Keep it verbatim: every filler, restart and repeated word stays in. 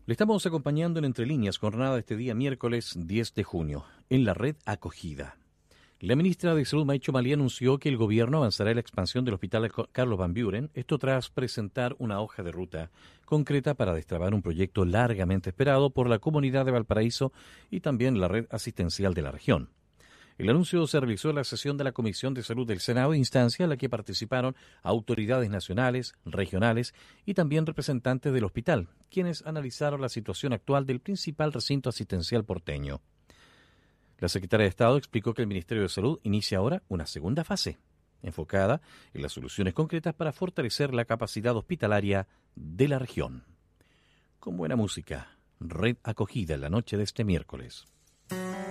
Le estamos acompañando en Entre Líneas, jornada de este día miércoles diez de junio, en la red Acogida. La ministra de Salud, Maicho Malí, anunció que el gobierno avanzará en la expansión del Hospital Carlos Van Buren, esto tras presentar una hoja de ruta concreta para destrabar un proyecto largamente esperado por la comunidad de Valparaíso y también la red asistencial de la región. El anuncio se realizó en la sesión de la Comisión de Salud del Senado, instancia en la que participaron autoridades nacionales, regionales y también representantes del hospital, quienes analizaron la situación actual del principal recinto asistencial porteño. La secretaria de Estado explicó que el Ministerio de Salud inicia ahora una segunda fase, enfocada en las soluciones concretas para fortalecer la capacidad hospitalaria de la región. Con buena música, red Acogida en la noche de este miércoles.